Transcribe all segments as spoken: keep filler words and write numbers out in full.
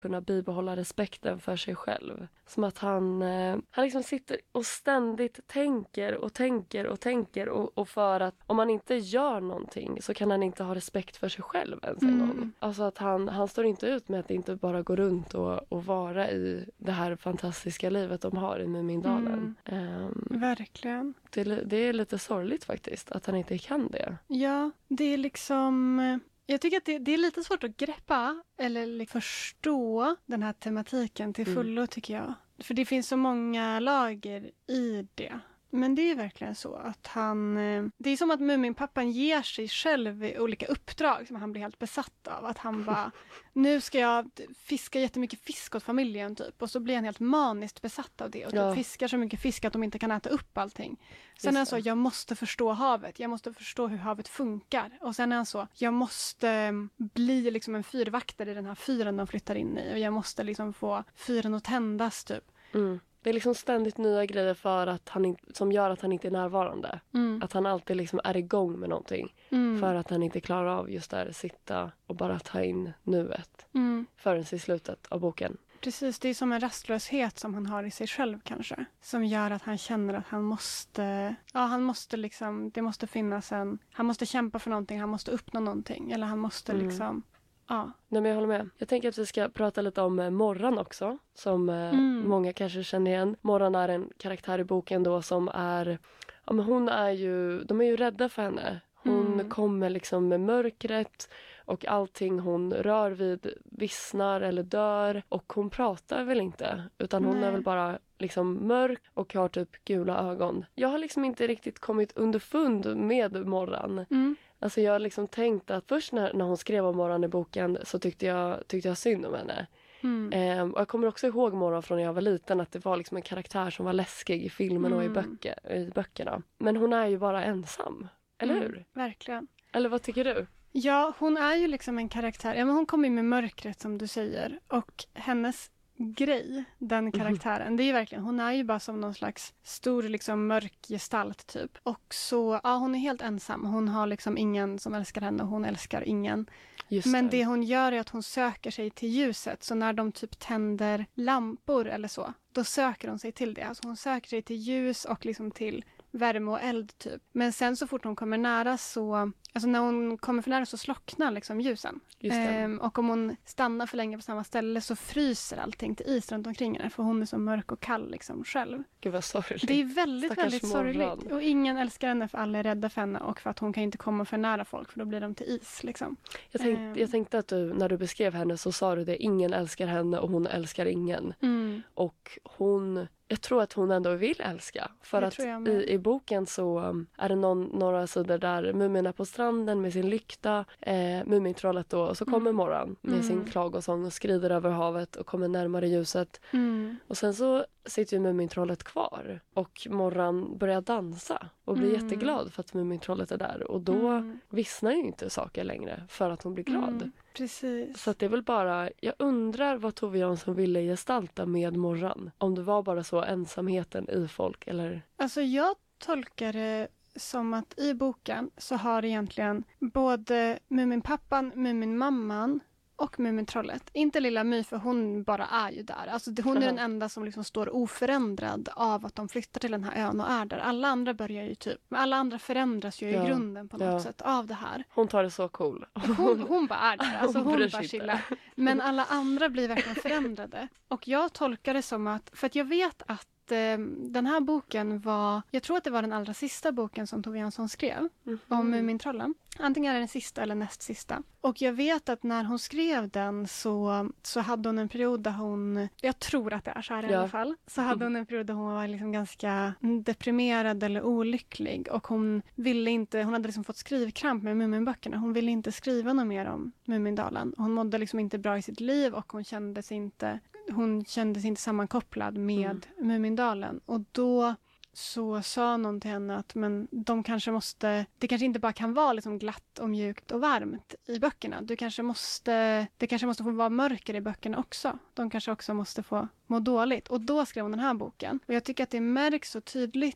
kunna bibehålla respekten för sig själv. Som att han, eh, han liksom sitter och ständigt tänker och tänker och tänker och, och för att om man inte gör någonting så kan han inte ha respekt för sig själv ens en Mm. gång. Alltså att han, han står inte ut med att inte bara gå runt och, och vara i det här fantastiska livet de har i Mumindalen. Mm. Um, Verkligen. det, det är lite sorgligt faktiskt att han inte kan det. Ja, det är liksom... Jag tycker att det, det är lite svårt att greppa eller liksom förstå den här tematiken till fullo, mm. tycker jag. För det finns så många lager i det. Men det är verkligen så att han... Det är som att Muminpappan ger sig själv i olika uppdrag som han blir helt besatt av. Att han bara, nu ska jag fiska jättemycket fisk åt familjen typ. Och så blir han helt maniskt besatt av det. Och ja. typ fiskar så mycket fisk att de inte kan äta upp allting. Sen är han så, jag måste förstå havet. Jag måste förstå hur havet funkar. Och sen är han så, jag måste bli liksom en fyrvaktare i den här fyren de flyttar in i. Och jag måste liksom få fyren att tändas typ. Mm. Det är liksom ständigt nya grejer för att han in, som gör att han inte är närvarande. Mm. Att han alltid liksom är igång med någonting. Mm. För att han inte klarar av just där sitta och bara ta in nuet. Mm. Förrän i slutet av boken. Precis, det är som en rastlöshet som han har i sig själv kanske. Som gör att han känner att han måste... Ja, han måste liksom... Det måste finnas en... Han måste kämpa för någonting, han måste uppnå någonting. Eller han måste mm. liksom... Ja. Nej, men jag håller med. Jag tänker att vi ska prata lite om eh, Morran också. Som eh, Mm. många kanske känner igen. Morran är en karaktär i boken då som är... Ja, men hon är ju... De är ju rädda för henne. Hon Mm. kommer liksom med mörkret och allting hon rör vid vissnar eller dör. Och hon pratar väl inte. Utan hon Nej. är väl bara liksom mörk och har typ gula ögon. Jag har liksom inte riktigt kommit underfund med Morran. Mm. Alltså jag har liksom tänkt att först när, när hon skrev om Morran i boken så tyckte jag, tyckte jag synd om henne. Mm. Ehm, och jag kommer också ihåg Morran från när jag var liten att det var liksom en karaktär som var läskig i filmen Mm. och i, böcker, i böckerna. Men hon är ju bara ensam, eller Mm. hur? Verkligen. Eller vad tycker du? Ja, hon är ju liksom en karaktär. Ja, men hon kommer ju med mörkret som du säger. Och hennes grej, den karaktären, mm. det är ju verkligen, hon är ju bara som någon slags stor liksom mörk gestalt typ. Och så, ja, hon är helt ensam. Hon har liksom ingen som älskar henne och hon älskar ingen. Just Men det. det hon gör är att hon söker sig till ljuset. Så när de typ tänder lampor eller så, då söker hon sig till det. Alltså hon söker sig till ljus och liksom till värme och eld typ. Men sen så fort hon kommer nära så... Alltså när hon kommer för nära så slocknar liksom ljusen. Just det. Ehm, och om hon stannar för länge på samma ställe så fryser allting till is runt omkring henne. För hon är så mörk och kall liksom själv. Gud vad sorgligt. Det är väldigt, Stackars väldigt Morran. sorgligt. Och ingen älskar henne för alla är rädda för henne. Och för att hon kan inte komma för nära folk för då blir de till is liksom. Jag, tänk, Ehm. jag tänkte att du, när du beskrev henne så sa du det. Ingen älskar henne och hon älskar ingen. Mm. Och hon... Jag tror att hon ändå vill älska. För Det att tror jag med. i, i boken så um, är det någon, några sidor där Mumin är på stranden med sin lykta. Eh, Mumintrollet då. Och så kommer Mm. Morran med Mm. sin klagosång och skrider över havet och kommer närmare ljuset. Mm. Och sen så sitter ju Mumintrollet kvar. Och Morran börjar dansa. Och blir Mm. jätteglad för att Mumintrollet är där. Och då Mm. vissnar ju inte saker längre för att hon blir glad. Mm. Precis. Så att det är väl bara, jag undrar vad Tove Jansson ville gestalta med Morran. Om det var bara så ensamheten i folk eller... Alltså jag tolkar det som att i boken så har egentligen både Muminpappan, Muminmamman och Mumintrollet. Inte lilla My för hon bara är ju där. Alltså hon är den enda som liksom står oförändrad av att de flyttar till den här ön och är där. Alla andra börjar ju typ, men alla andra förändras ju Ja. i grunden på något Ja. sätt av det här. Hon tar det så cool. Hon, hon bara är där, alltså Hon hon, bryr bara sig chillar. Men alla andra blir verkligen förändrade. Och jag tolkar det som att, för att jag vet att eh, den här boken var, jag tror att det var den allra sista boken som Tove Jansson skrev Mm. om Mumintrollen. Antingen är det den sista eller näst sista. Och jag vet att när hon skrev den så, så hade hon en period där hon, jag tror att det är så här i Ja. alla fall, så hade hon en period där hon var liksom ganska deprimerad eller olycklig. Och hon ville inte, hon hade liksom fått skrivkramp med Muminböckerna. Hon ville inte skriva något mer om Mumindalen. Hon mådde liksom inte bra i sitt liv och hon kände sig inte, hon kände sig inte sammankopplad med mm. Mumindalen. Och då så sa någon till henne att men de kanske måste, det kanske inte bara kan vara liksom glatt och mjukt och varmt i böckerna. Du kanske måste, det kanske måste få vara mörker i böckerna också. De kanske också måste få må dåligt. Och då skrev hon den här boken. Och jag tycker att det märks så tydligt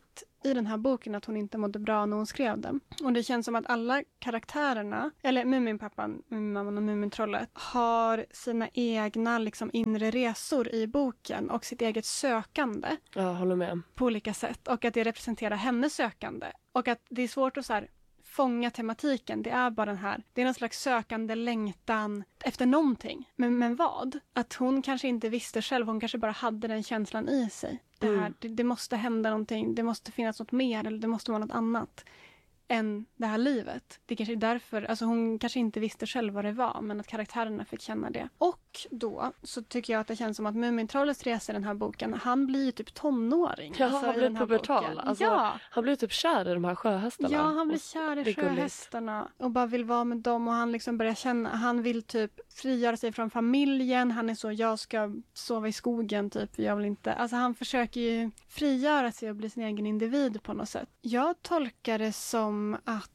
i den här boken att hon inte mådde bra när hon skrev den. Och det känns som att alla karaktärerna, eller Muminpappan, Muminmamman och Mumintrollet, har sina egna liksom inre resor i boken och sitt eget sökande. Ja, jag håller med. På olika sätt. Och att det representerar hennes sökande. Och att det är svårt att så här fånga tematiken. Det är bara den här, det är någon slags sökande längtan efter någonting. Men, men vad? Att hon kanske inte visste själv, hon kanske bara hade den känslan i sig. Det, här, mm. det, det måste hända någonting, det måste finnas något mer eller det måste vara något annat än det här livet. Det kanske är därför, alltså hon kanske inte visste själv vad det var, men att karaktärerna fick känna det. Och då så tycker jag att det känns som att Mumintrollets resa i den här boken, han blir ju typ tonåring. Ja, alltså, han blir pubertal. Alltså, ja. Han blir typ kär i de här sjöhästarna. Ja, han blir kär i sjöhästarna och bara vill vara med dem och han liksom börjar känna, han vill typ frigöra sig från familjen. Han är så, jag ska sova i skogen typ, jag vill inte. Alltså han försöker ju frigöra sig och bli sin egen individ på något sätt. Jag tolkar det som att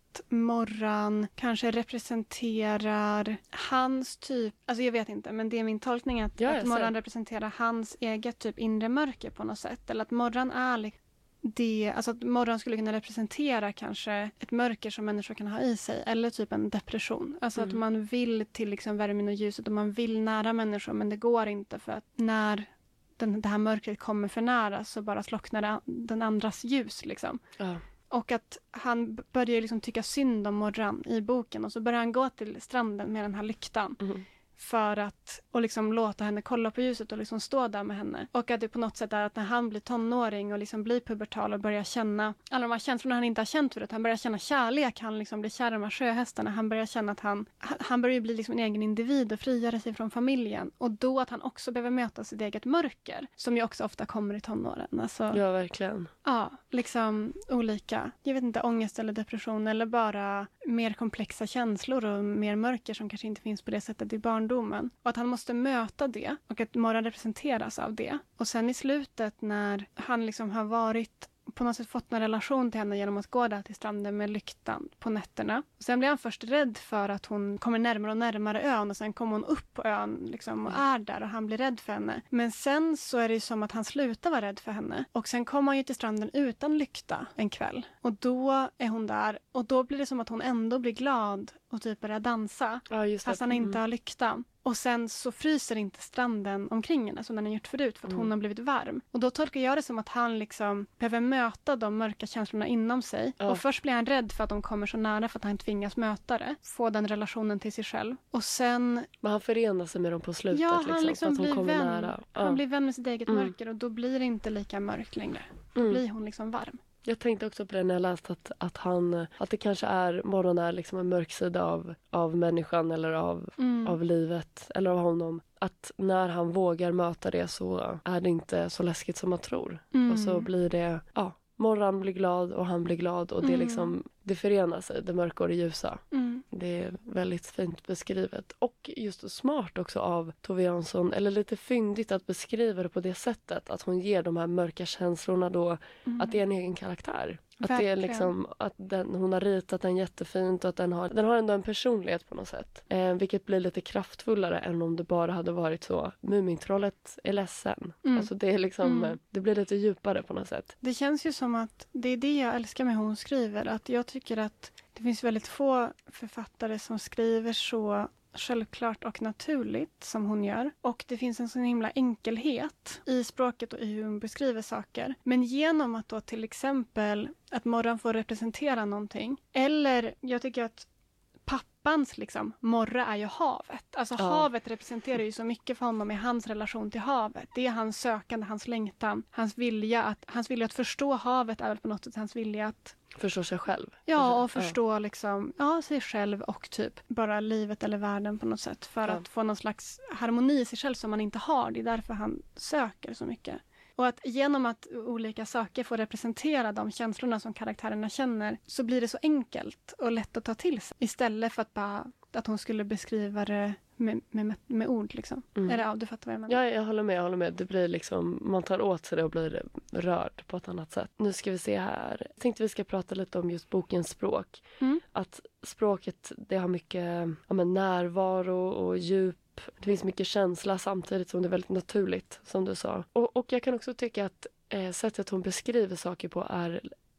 Morran kanske representerar hans typ, alltså jag vet inte, men det är min tolkning att, ja, att Morran representerar hans eget typ inre mörker på något sätt. Eller att Morran är det, alltså att Morran skulle kunna representera kanske ett mörker som människor kan ha i sig. Eller typ en depression. Alltså mm. att man vill till liksom värmen och ljuset och man vill nära människor men det går inte för att när den, det här mörkret kommer för nära så bara slocknar det, den andras ljus liksom. Ja. Och att han börjar liksom tycka synd om Morran i boken. Och så börjar han gå till stranden med den här lyktan. Mm. För att och liksom låta henne kolla på ljuset och liksom stå där med henne. Och att det på något sätt är att när han blir tonåring och liksom blir pubertal och börjar känna alla de här känslorna han inte har känt förut. Han börjar känna kärlek, han liksom blir kär i de här sjöhästarna. Han börjar känna att han, han börjar bli liksom en egen individ och frigöra sig från familjen. Och då att han också behöver möta sitt eget mörker. Som ju också ofta kommer i tonåren. Alltså, ja, verkligen. Ja, liksom olika. Jag vet inte, ångest eller depression eller bara mer komplexa känslor och mer mörker som kanske inte finns på det sättet i barndomen. Och att han måste möta det och att Morran representeras av det. Och sen i slutet när han liksom har varit på något sätt fått en relation till henne genom att gå där till stranden med lyktan på nätterna. Och sen blir han först rädd för att hon kommer närmare och närmare ön och sen kommer hon upp på ön liksom, och är där och han blir rädd för henne. Men sen så är det som att han slutar vara rädd för henne. Och sen kommer han ju till stranden utan lykta en kväll. Och då är hon där och då blir det som att hon ändå blir glad och typ börjar dansa. Ja, just det. Fast han inte har lykta. Och sen så fryser inte stranden omkring henne som den har gjort förut för att mm. hon har blivit varm. Och då tolkar jag det som att han liksom behöver möta de mörka känslorna inom sig. Ja. Och först blir han rädd för att de kommer så nära för att han tvingas möta det. Få den relationen till sig själv. Och sen... Men han förenar sig med dem på slutet. Ja, han liksom, liksom för att hon blir kommer vän. nära. Ja. Han blir vän med sitt eget mm. mörker och då blir det inte lika mörkt längre. Då mm. blir hon liksom varm. Jag tänkte också på det när jag läste att, att, han, att det kanske är, Morran är liksom en mörk sida av, av människan eller av, mm. av livet eller av honom. Att när han vågar möta det så är det inte så läskigt som man tror. Mm. Och så blir det, ja, Morran blir glad och han blir glad och det, mm. liksom, det förenar sig, det mörka och det ljusa. Mm. Det är väldigt fint beskrivet. Och just smart också av Tove Jansson, eller lite fyndigt att beskriva det på det sättet. Att hon ger de här mörka känslorna då, mm. att det är en egen karaktär. Att det är liksom, att den, hon har ritat den jättefint och att den har, den har ändå en personlighet på något sätt. Eh, vilket blir lite kraftfullare än om det bara hade varit så, Mumintrollet är ledsen. Mm. Alltså det är liksom, mm. det blir lite djupare på något sätt. Det känns ju som att, det är det jag älskar med hur hon skriver. Att jag tycker att det finns väldigt få författare som skriver så självklart och naturligt som hon gör. Och det finns en sån himla enkelhet i språket och i hur hon beskriver saker. Men genom att då till exempel att Morran får representera någonting. Eller jag tycker att pappans liksom, Morra är ju havet. Alltså ja. Havet representerar ju så mycket för honom i hans relation till havet. Det är hans sökande, hans längtan, hans vilja att, hans vilja att förstå havet är väl på något sätt hans vilja att förstå sig själv. Ja, och förstå ja. liksom, ja, sig själv och typ bara livet eller världen på något sätt. För ja. att få någon slags harmoni i sig själv som man inte har. Det är därför han söker så mycket. Och att genom att olika saker får representera de känslorna som karaktärerna känner så blir det så enkelt och lätt att ta till sig. Istället för att bara att hon skulle beskriva det med, med, med ord liksom. Mm. Eller ja, du fattar vad jag menar. Ja, jag håller med, jag håller med. Det blir liksom, man tar åt sig det och blir rörd på ett annat sätt. Nu ska vi se här. Jag tänkte vi ska prata lite om just bokens språk. Mm. Att språket, det har mycket ja, men närvaro och djup. Det finns mycket känsla samtidigt som det är väldigt naturligt, som du sa. Och, och jag kan också tycka att eh, sättet hon beskriver saker på är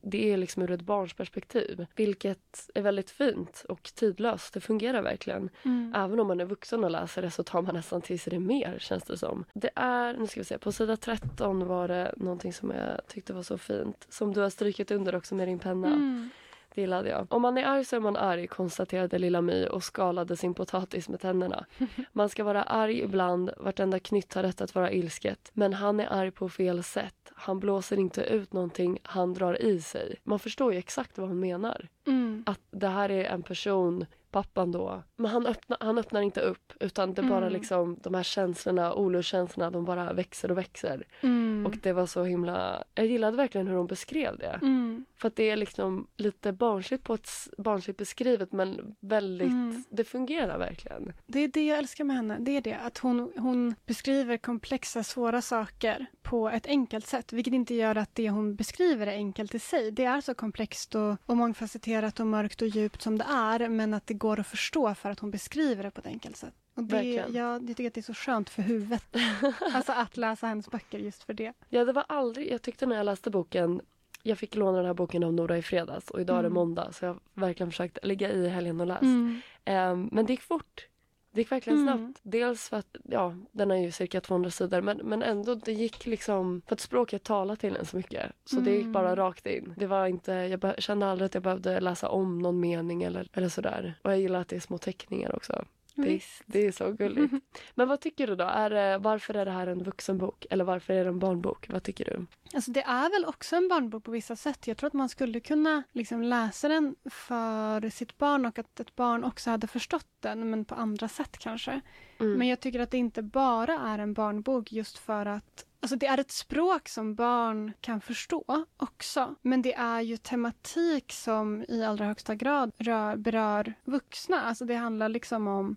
det är liksom ur ett barns perspektiv. Vilket är väldigt fint och tidlöst. Det fungerar verkligen. Mm. Även om man är vuxen och läser det så tar man nästan till sig det mer, känns det som. Det är, nu ska vi se, på sida tretton var det någonting som jag tyckte var så fint. Som du har strykit under också med din penna. Mm. Det gillade jag. Om man är arg så är man arg, konstaterade lilla My och skalade sin potatis med tänderna. Man ska vara arg ibland, vartenda knytt har rätt att vara ilsket. Men han är arg på fel sätt. Han blåser inte ut någonting, han drar i sig. Man förstår ju exakt vad hon menar. Mm. Att det här är en person, pappan då, men han öppnar, han öppnar inte upp, utan det bara Mm. liksom, de här känslorna, olustkänslorna, de bara växer och växer. Mm. Och det var så himla, jag gillade verkligen hur hon beskrev det. Mm. För att det är liksom lite barnsligt på ett s- barnsligt beskrivet, men väldigt, Mm. det fungerar verkligen. Det är det jag älskar med henne. Det är det att hon, hon beskriver komplexa, svåra saker på ett enkelt sätt. Vilket inte gör att det hon beskriver är enkelt i sig. Det är så komplext och, och mångfacetterat och mörkt och djupt som det är. Men att det går att förstå för att hon beskriver det på ett enkelt sätt. Och det, Verkligen. jag, jag tycker att det är så skönt för huvudet. Alltså att läsa hennes böcker just för det. Ja, det var aldrig, jag tyckte när jag läste boken, jag fick låna den här boken av Nora i fredags och idag är det Mm. måndag, så jag har verkligen försökt ligga i helgen och läst. Mm. Ehm, men det gick fort. Det gick verkligen Mm. snabbt. Dels för att, ja, den är ju cirka tvåhundra sidor, men, men ändå det gick liksom, för att språket talar till en så mycket. Så det gick Mm. bara rakt in. Det var inte, jag be- kände aldrig att jag behövde läsa om någon mening eller, eller sådär. Och jag gillar att det är små teckningar också. Det, Visst. det är så gulligt. Men vad tycker du då? Är, det- varför är det här en vuxenbok? Eller varför är det en barnbok? Vad tycker du? Alltså det är väl också en barnbok på vissa sätt. Jag tror att man skulle kunna liksom läsa den för sitt barn och att ett barn också hade förstått den, men på andra sätt kanske. Mm. Men jag tycker att det inte bara är en barnbok just för att alltså det är ett språk som barn kan förstå också. Men det är ju tematik som i allra högsta grad rör, berör vuxna. Alltså det handlar liksom om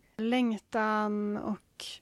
längtan och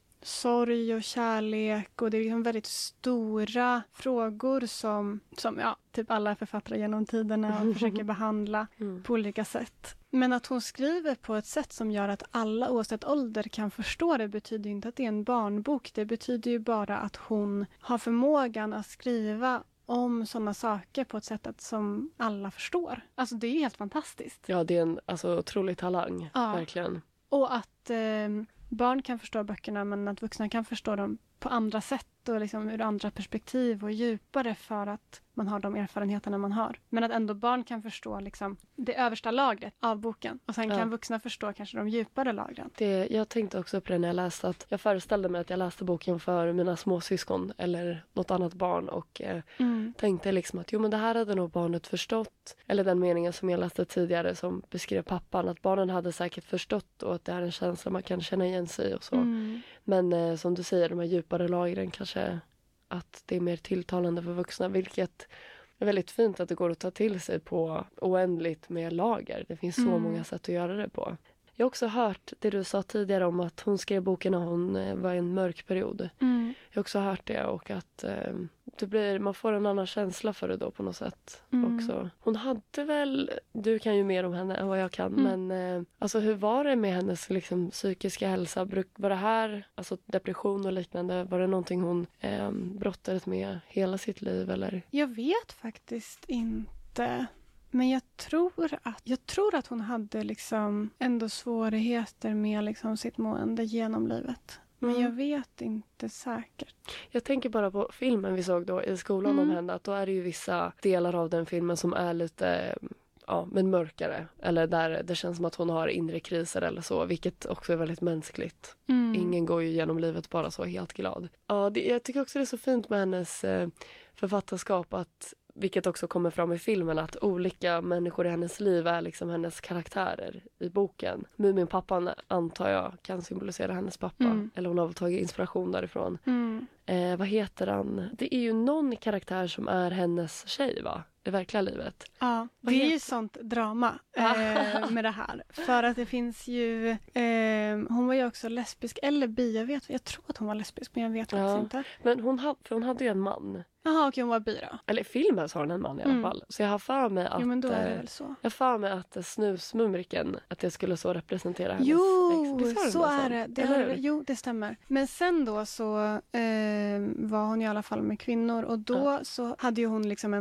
sorg och kärlek, och det är liksom väldigt stora frågor som, som ja, typ alla författare genom tiderna försöker behandla Mm. på olika sätt. Men att hon skriver på ett sätt som gör att alla oavsett ålder kan förstå det betyder ju inte att det är en barnbok. Det betyder ju bara att hon har förmågan att skriva om sådana saker på ett sätt att, som alla förstår. Alltså det är ju helt fantastiskt. Ja, det är en alltså, otrolig talang. Ja. Verkligen. Och att eh, barn kan förstå böckerna men att vuxna kan förstå dem på andra sätt och liksom ur andra perspektiv och djupare för att man har de erfarenheterna man har. Men att ändå barn kan förstå liksom det översta lagret av boken. Och sen Ja. kan vuxna förstå kanske de djupare lagren. Det, jag tänkte också på det när jag läste att jag föreställde mig att jag läste boken för mina småsyskon eller något annat barn och eh, Mm. tänkte liksom att jo men det här hade nog barnet förstått. Eller den meningen som jag läste tidigare som beskrev pappan, att barnen hade säkert förstått och att det är en känsla man kan känna igen sig i och så. Mm. Men eh, som du säger, de här djupare lagren kanske att det är mer tilltalande för vuxna, vilket är väldigt fint att det går att ta till sig på oändligt med lager. Det finns så Mm. många sätt att göra det på. Jag har också hört det du sa tidigare om att hon skrev boken när hon eh, var i en mörk period. Mm. Jag har också hört det och att eh, det blir, man får en annan känsla för det då på något sätt Mm. också. Hon hade väl, du kan ju mer om henne än vad jag kan, Mm. men eh, alltså hur var det med hennes liksom, psykiska hälsa? Bruk, var det här, alltså depression och liknande, var det någonting hon eh, brottades med hela sitt liv eller? Jag vet faktiskt inte. Men jag tror att, jag tror att hon hade liksom ändå svårigheter med liksom sitt mående genom livet. Men Mm. jag vet inte säkert. Jag tänker bara på filmen vi såg då i skolan om Mm. henne, att då är det ju vissa delar av den filmen som är lite, ja, men mörkare. Eller där det känns som att hon har inre kriser eller så, vilket också är väldigt mänskligt. Mm. Ingen går ju genom livet bara så helt glad. Ja, det, jag tycker också det är så fint med hennes eh, författarskap, att, vilket också kommer fram i filmen, att olika människor i hennes liv är liksom hennes karaktärer i boken. Muminpappan antar jag kan symbolisera hennes pappa. Mm. Eller hon har väl tagit inspiration därifrån. Mm. Eh, vad heter han? Det är ju någon karaktär som är hennes tjej, va? I verkliga livet. Ja, Vad det är ju heter- sånt drama eh, med det här. För att det finns ju... Eh, hon var ju också lesbisk eller bi. Jag, vet, jag tror att hon var lesbisk, men jag vet faktiskt Ja. inte. Men hon, hade, för hon hade ju en man. Jaha, okej, hon var bi då. Eller i filmen så har hon en man i alla Mm. fall. Så jag har för mig att... Jo, men då är det eh, väl så. Jag har för mig att eh, snusmumriken, att det skulle så representera hennes Jo, ex. Visst har den så något är sånt? det. det, Eller är, hur? det. Jo, det stämmer. Men sen då så eh, var hon i alla fall med kvinnor och då Ja. så hade ju hon liksom en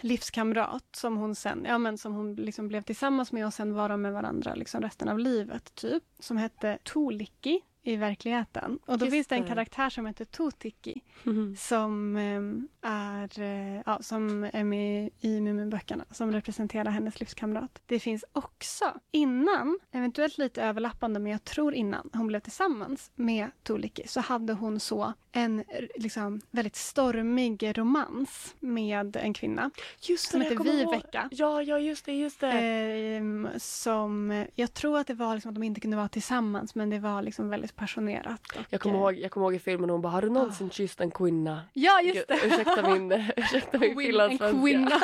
livskamrat som hon sen, ja men som hon liksom blev tillsammans med och sen var de med varandra liksom resten av livet typ. Som hette Tuulikki i verkligheten. Och då Just finns det en det. karaktär som heter Tuutikki Mm. som eh, är eh, ja, som är med i Muminböckerna som representerar hennes livskamrat. Det finns också innan, eventuellt lite överlappande men jag tror innan hon blev tillsammans med Tuulikki så hade hon så en eh, liksom väldigt stormig romans med en kvinna Just som det, jag heter kommer ihåg. Viveka. Ja, ja, just det, just det. Ehm, som, jag tror att det var liksom att de inte kunde vara tillsammans men det var liksom väldigt passionerat. Och, Jag kommer eh, ihåg, jag kommer ihåg i filmen hon bara, har du någonsin kysst en kvinna? Ja, just det! Gud, ursäkta min, ursäkta min Queen- finlandssvenska. en kvinna.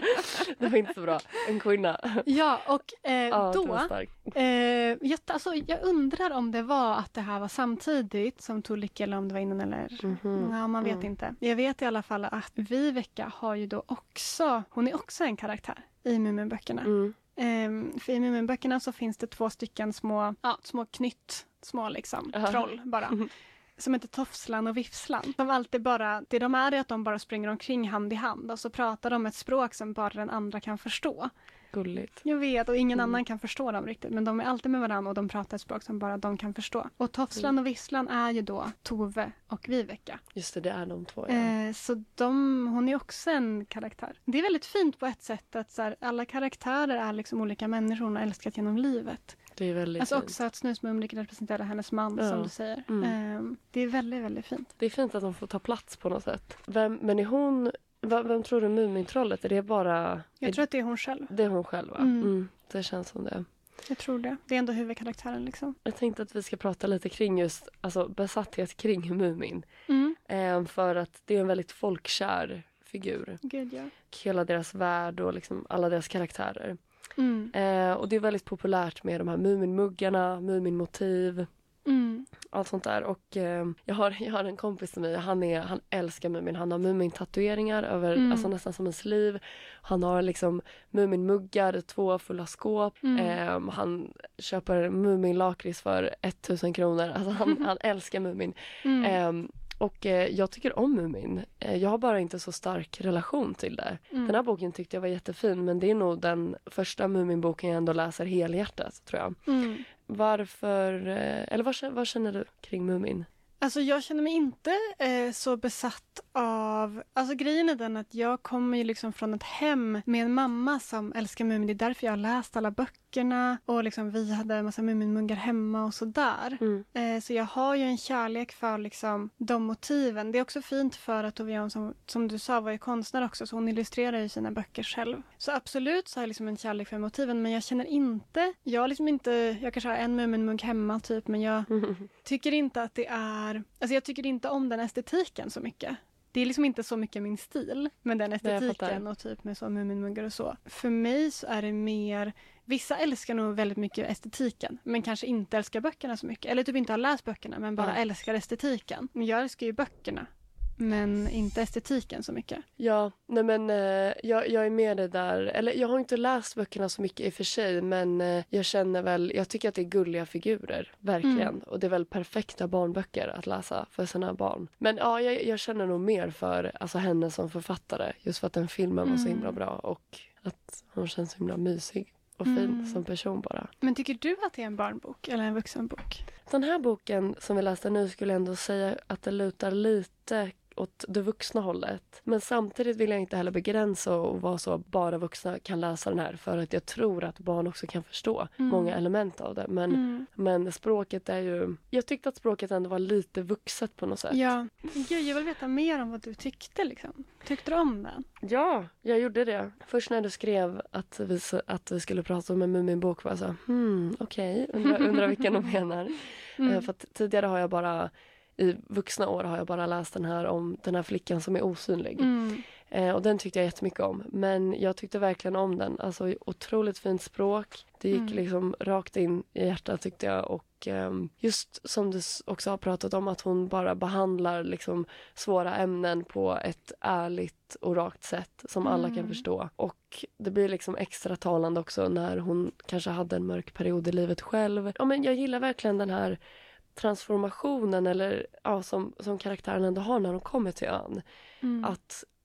Det var inte så bra. En kvinna. Ja, och eh, Ja, det var då... starkt. Eh, jag, alltså, jag undrar om det var att det här var samtidigt som Tuulikki eller om det var innan eller... Mhm. Ja, man vet Mm. inte. Jag vet i alla fall att Viveka har ju då också... Hon är också en karaktär i Muminböckerna. Mm. Ehm, för i Muminböckerna så finns det två stycken små, ja, små knytt, små liksom, Aha. troll bara. Som heter Tofslan och Vifslan. De alltid bara, det de är är att de bara springer omkring hand i hand och så pratar de ett språk som bara den andra kan förstå. Gulligt. Jag vet, och ingen Mm. annan kan förstå dem riktigt. Men de är alltid med varandra och de pratar ett språk som bara de kan förstå. Och Tofslan Mm. och Visslan är ju då Tove och Viveka. Just det, det är de två. Ja. Eh, så de, hon är också en karaktär. Det är väldigt fint på ett sätt att så här, alla karaktärer är liksom olika människor hon har älskat genom livet. Det är väldigt Alltså fint. också att Snusmumriken representerar hennes man Ja. som du säger. Mm. Eh, det är väldigt, väldigt fint. Det är fint att de får ta plats på något sätt. Vem, men är hon... Vem, vem tror du Mumintrollet? Är det bara... Jag är tror att det är hon själv. det är hon själv, va? Mm. Mm, det känns som det. Jag tror det. Det är ändå huvudkaraktären liksom. Jag tänkte att vi ska prata lite kring just alltså, besatthet kring Mumin. Mm. Eh, för att det är en väldigt folkkär figur. Gud, ja. Hela deras värld och liksom alla deras karaktärer. Mm. Eh, och det är väldigt populärt med de här Muminmuggarna, Muminmotiv, Mm. allt sånt där. Och eh, jag, har, jag har en kompis till mig, han, är, han älskar Mumin. Han har Mumin-tatueringar över, Mm. alltså nästan som en sleeve. Han har liksom Mumin-muggar, två fulla skåp. Mm. Eh, han köper Mumin-lakrits för tusen kronor. Alltså han, han älskar Mumin. Mm. Eh, och eh, jag tycker om Mumin. Eh, jag har bara inte så stark relation till det. Mm. Den här boken tyckte jag var jättefin, men det är nog den första Mumin-boken jag ändå läser helhjärtat, tror jag. Mm. Varför, eh, eller vad, vad känner du kring Mumin? Alltså jag känner mig inte eh, så besatt av... Alltså grejen är den att jag kommer ju liksom från ett hem med en mamma som älskar Mumin. Det är därför jag har läst alla böckerna och liksom vi hade en massa Muminmuggar hemma och sådär. Mm. Eh, så jag har ju en kärlek för liksom de motiven. Det är också fint för att Tove Jansson, som du sa, var ju konstnär också så hon illustrerar ju sina böcker själv. Så absolut så har jag liksom en kärlek för motiven men jag känner inte... Jag har liksom inte... Jag kanske har en Muminmugg hemma typ men jag tycker inte att det är... Alltså jag tycker inte om den estetiken så mycket. Det är liksom inte så mycket min stil med den Nej, jag estetiken fattar. och typ med så Muminmuggar och så. För mig så är det mer... Vissa älskar nog väldigt mycket estetiken men kanske inte älskar böckerna så mycket. Eller typ inte har läst böckerna men bara Ja. älskar estetiken. Men jag älskar ju böckerna men inte estetiken så mycket. Ja, nej men eh, jag, jag är med det där. Eller jag har inte läst böckerna så mycket i och för sig, men eh, jag känner väl, jag tycker att det är gulliga figurer, verkligen. Mm. Och det är väl perfekta barnböcker att läsa för sina barn. Men ja, jag, jag känner nog mer för alltså, henne som författare, just för att den filmen var så Mm. himla bra och att hon känns så himla mysig och fin Mm. som person bara. Men tycker du att det är en barnbok eller en vuxenbok? Den här boken som vi läste nu skulle jag ändå säga att det lutar lite åt det vuxna hållet. Men samtidigt vill jag inte heller begränsa och vara så att bara vuxna kan läsa den här. För att jag tror att barn också kan förstå Mm. många element av det. Men, Mm. men språket är ju... Jag tyckte att språket ändå var lite vuxet på något sätt. Ja, Gud, jag vill veta mer om vad du tyckte liksom. Tyckte du om den? Ja, jag gjorde det. Först när du skrev att vi, att vi skulle prata om en Muminbok var jag så här, hmm, okej, okay. undrar, undrar vilken de menar. Mm. Eh, för att tidigare har jag bara, i vuxna år har jag bara läst den här om den här flickan som är osynlig. Mm. Eh, och den tyckte jag jättemycket om. Men jag tyckte verkligen om den. Alltså otroligt fint språk. Det gick Mm. liksom rakt in i hjärtat tyckte jag. Och eh, just som du s- också har pratat om att hon bara behandlar liksom svåra ämnen på ett ärligt och rakt sätt som alla kan Mm. förstå. Och det blir liksom extra talande också när hon kanske hade en mörk period i livet själv. Ja, men jag gillar verkligen den här transformationen eller ja, som, som karaktären ändå har när de kommer till ön. Mm. Att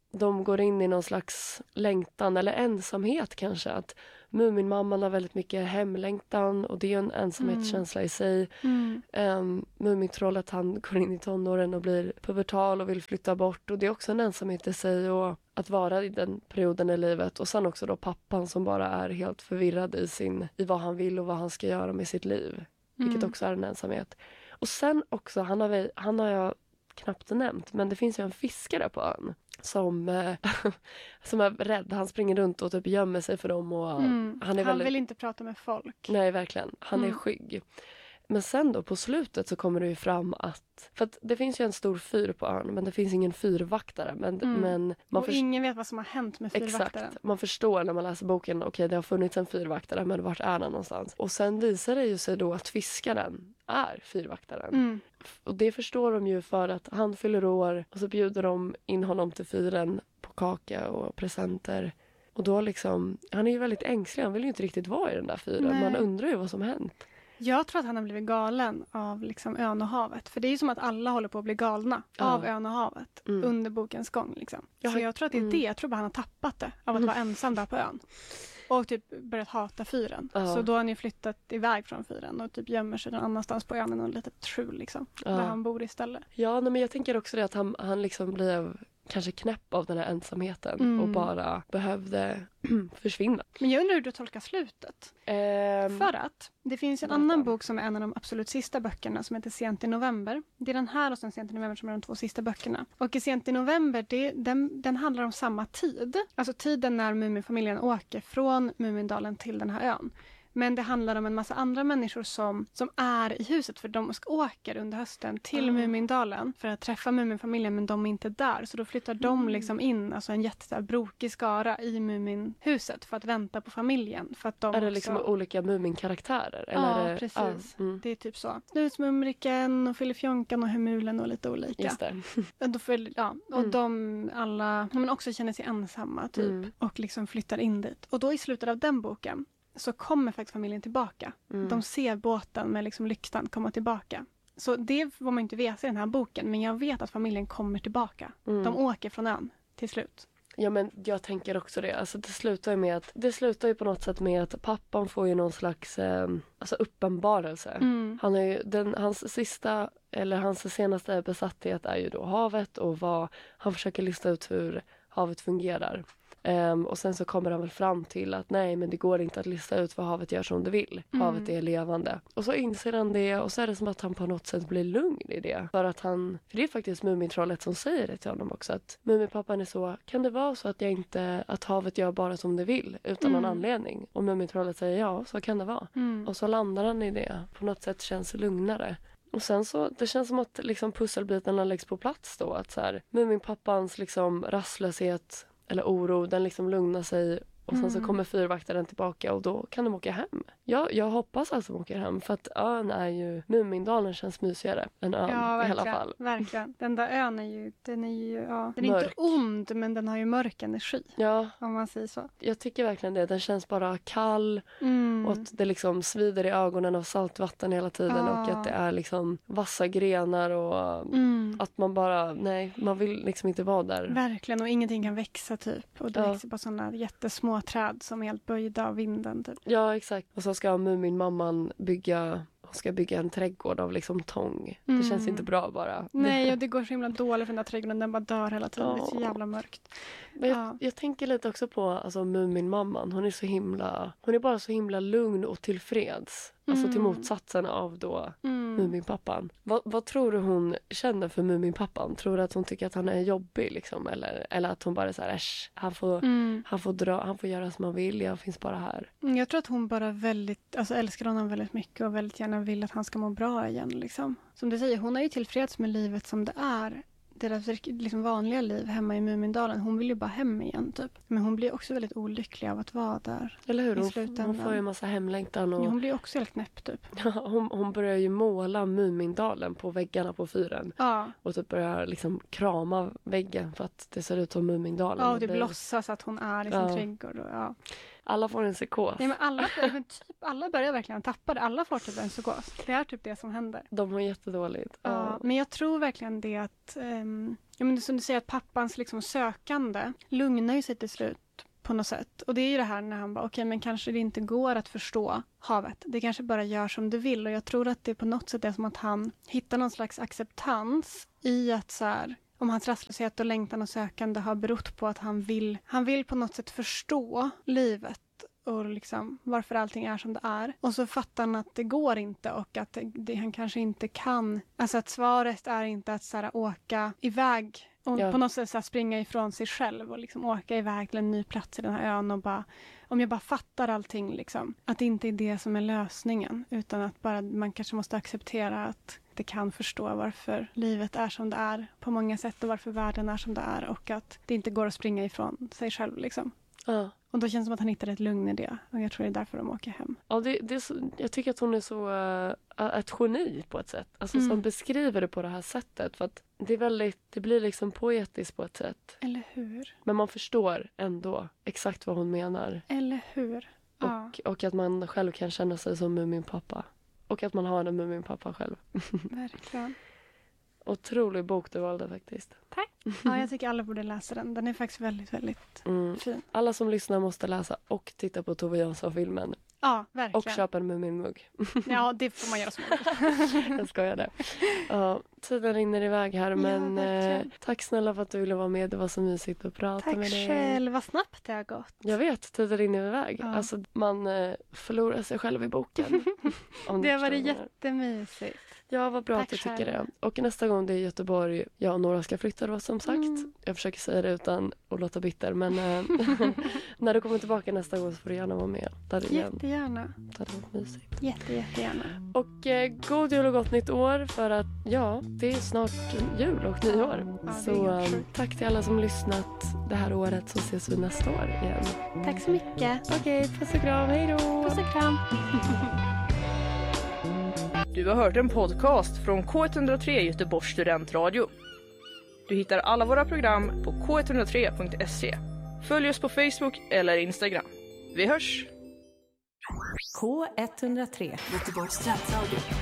de går in i någon slags längtan eller ensamhet kanske. Att Muminmamman har väldigt mycket hemlängtan och det är en ensamhetskänsla mm. i sig. Mm. Um, Mumintrollet, han går in i tonåren och blir pubertal och vill flytta bort. Och det är också en ensamhet i sig och att vara i den perioden i livet. Och sen också då pappan som bara är helt förvirrad i, sin, i vad han vill och vad han ska göra med sitt liv. Mm. Vilket också är en ensamhet. Och sen också, han har, vi, han har jag knappt nämnt, men det finns ju en fiskare på ön. Som, eh, som är rädd. Han springer runt och typ gömmer sig för dem. Och mm. han är han väldigt... vill inte prata med folk. Nej, verkligen. Han mm. är skygg. Men sen då på slutet så kommer det ju fram att... För att det finns ju en stor fyr på ön, men det finns ingen fyrvaktare. Men, mm. men man och först... ingen vet vad som har hänt med fyrvaktaren. Exakt. Man förstår när man läser boken, okej okay, det har funnits en fyrvaktare, men vart är den någonstans? Och sen visar det ju sig då att fiskaren är fyrvaktaren. Mm. Och det förstår de ju för att han fyller år och så bjuder de in honom till fyren på kaka och presenter. Och då liksom, han är ju väldigt ängslig, han vill ju inte riktigt vara i den där fyren. Nej. Man undrar ju vad som hänt. Jag tror att han har blivit galen av liksom ön och havet. För det är ju som att alla håller på att bli galna ja. av ön och havet mm. under bokens gång. Liksom. Jag, så jag tror att det är mm. det. Jag tror bara han har tappat det av att vara ensam där på ön. Och typ börjat hata fyren. Ja. Så då har han ju flyttat iväg från fyren och typ gömmer sig någon annanstans på ön i någon litet skjul liksom. Ja. Där han bor istället. Ja, nej, men jag tänker också det att han, han liksom blev kanske knäpp av den här ensamheten mm. och bara behövde försvinna. Men jag undrar hur du tolkar slutet. Um, För att det finns en annan bok som är en av de absolut sista böckerna som heter Sent i november. Det är den här och sen Sent i november som är de två sista böckerna. Och i Sent i november, det, den, den handlar om samma tid. Alltså tiden när Muminfamiljen åker från Mumindalen till den här ön. Men det handlar om en massa andra människor som, som är i huset. För de ska åker under hösten till mm. Mumindalen för att träffa Muminfamiljen. Men de är inte där. Så då flyttar mm. de liksom in, alltså en jättebrokig skara i Muminhuset för att vänta på familjen. För att de är det också... liksom olika Muminkaraktärer? Eller ja, är det... precis. Ah, mm. Det är typ så. Snusmumriken och Filifjonkan och Hemulen och lite olika. Just det. och då för, ja, och mm. de alla men också känner sig ensamma typ. Mm. Och liksom flyttar in dit. Och då i slutet av den boken så kommer faktiskt familjen tillbaka. Mm. De ser båten med liksom lyktan komma tillbaka. Så det får man inte veta i den här boken. Men jag vet att familjen kommer tillbaka. Mm. De åker från ön till slut. Ja, men jag tänker också det. Alltså det slutar ju med att det slutar ju på något sätt med att pappan får ju någon slags eh, alltså uppenbarelse. Mm. Han är ju, den, hans sista eller hans senaste besatthet är ju då havet och vad han försöker lista ut hur havet fungerar. Um, och sen så kommer han väl fram till att nej, men det går inte att lista ut vad havet gör som det vill. Mm. Havet är levande. Och så inser han det och så är det som att han på något sätt blir lugn i det. För att han, för det är faktiskt Mumintrollet som säger det till honom också. Att Muminpappan är så, kan det vara så att jag inte, att havet gör bara som det vill utan mm. någon anledning? Och Mumintrollet säger ja, så kan det vara. Mm. Och så landar han i det. På något sätt känns det lugnare. Och sen så, det känns som att liksom pusselbitarna läggs på plats då. Att så här, Muminpappans liksom rastlöshet eller oro, den liksom lugnar sig och sen mm. så kommer fyrvaktaren tillbaka och då kan de åka hem. Jag, jag hoppas att de åker hem för att ön är ju, Mumindalen känns mysigare än ön ja, i alla fall. Verkligen. Den där ön är ju, den är ju, ja, den är mörk. Inte ond men den har ju mörk energi. Ja. Om man säger så. Jag tycker verkligen det. Den känns bara kall mm. och att det liksom svider i ögonen av saltvatten hela tiden ja. och att det är liksom vassa grenar och mm. att man bara, nej, man vill liksom inte vara där. Verkligen, och ingenting kan växa typ. Och det ja. växer bara sådana jättesmå träd som är helt böjda av vinden typ. Ja, exakt. Och så ska Muminmamman bygga, hon ska bygga en trädgård av liksom tång. Mm. Det känns inte bra bara. Nej, och det går så himla dåligt för den där trädgården. Den bara dör hela tiden. Ja. Det är så jävla mörkt. Men jag, ja. jag tänker lite också på alltså, Muminmamman. Hon är så himla, hon är bara så himla lugn och tillfreds. Alltså mm. till motsatsen av då mm. Muminpappan. Vad, vad tror du hon känner för Muminpappan? Tror du att hon tycker att han är jobbig liksom? Eller, eller att hon bara är så här, äsch, han får, mm. han får dra, han får göra som han vill, jag finns bara här. Jag tror att hon bara väldigt, alltså älskar honom väldigt mycket och väldigt gärna vill att han ska må bra igen liksom. Som du säger, hon är ju tillfreds med livet som det är. Deras liksom vanliga liv hemma i Mumindalen. Hon vill ju bara hem igen typ. Men hon blir också väldigt olycklig av att vara där. Eller hur? Hon, hon får ju en massa hemlängtan. Och... Ja, hon blir också helt knäpp typ. Ja, hon, hon börjar ju måla Mumindalen på väggarna på fyren. Ja. Och typ börjar liksom krama väggen för att det ser ut som Mumindalen. Ja, och det blir... låtsas att hon är i sin ja. trädgård. Och, ja. Alla får en psykos. Ja, men alla, men typ, alla börjar verkligen tappa det. Alla får typ en psykos. Det är typ det som händer. De har jättedåligt. Ja, Ja, men jag tror verkligen det att, um, ja, men som du säger, att pappans liksom sökande lugnar ju sig till slut på något sätt. Och det är ju det här när han bara, okej, okay, men kanske det inte går att förstå havet. Det kanske bara gör som du vill. Och jag tror att det på något sätt är som att han hittar någon slags acceptans i att så här, om hans rastlöshet och längtan och sökande har berott på att han vill, han vill på något sätt förstå livet och liksom varför allting är som det är. Och så fattar han att det går inte och att det, det, han kanske inte kan. Alltså att svaret är inte att så här, åka iväg och ja. på något sätt så här, springa ifrån sig själv och liksom åka iväg till en ny plats i den här ön och bara, om jag bara fattar allting liksom, att det inte är det som är lösningen utan att bara man kanske måste acceptera att det kan förstå varför livet är som det är på många sätt och varför världen är som det är och att det inte går att springa ifrån sig själv liksom. Ja. Och då känns det som att han hittar ett lugn i det. Och jag tror det är därför de åker hem. Ja, det, det är så, jag tycker att hon är så uh, ett geni på ett sätt. Alltså mm. som beskriver det på det här sättet. För att det är väldigt, det blir liksom poetiskt på ett sätt. Eller hur? Men man förstår ändå exakt vad hon menar. Eller hur? Ja. Och, och att man själv kan känna sig som Muminpappa. Och att man har en Muminpappa själv. Verkligen. Otrolig bok du valde faktiskt. Tack. Ja, jag tycker alla borde läsa den. Den är faktiskt väldigt, väldigt mm. fin. Alla som lyssnar måste läsa och titta på Tove Jansson-filmen. Ja, verkligen. Och köpa en Muminmugg. Ja, det får man göra som man Jag skojar det. Ja, tiden rinner iväg här. Men ja, eh, tack snälla för att du ville vara med. Det var så mysigt att prata tack med dig. Tack själv. Vad snabbt det har gått. Jag vet, tiden rinner iväg. Ja. Alltså, man eh, förlorar sig själv i boken. Det har varit jättemysigt. Ja, vad bra tack att du tycker själv. det. Och nästa gång det är i Göteborg, jag och Nora ska flytta då som sagt. Mm. Jag försöker säga det utan att låta bitter. Men äh, när du kommer tillbaka nästa gång så får du gärna vara med där igen. Jättegärna. Det hade varit mysigt. Jätte, jättegärna. Och eh, god jul och gott nytt år för att ja, det är snart jul och nyår. Ja, så äh, tack till alla som lyssnat det här året så ses vi nästa år igen. Tack så mycket. Okej, okay, puss och kram. Hej då. Puss och kram. Du har hört en podcast från K ett noll tre Göteborgs studentradio. Du hittar alla våra program på k ett noll tre punkt se. Följ oss på Facebook eller Instagram. Vi hörs! K ett noll tre Göteborgs studentradio.